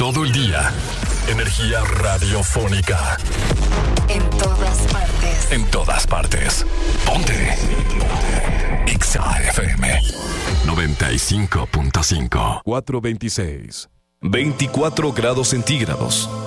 todo el día. Energía radiofónica. En todas partes. En todas partes. Ponte. Exa FM 95.5. 426. 24 grados centígrados.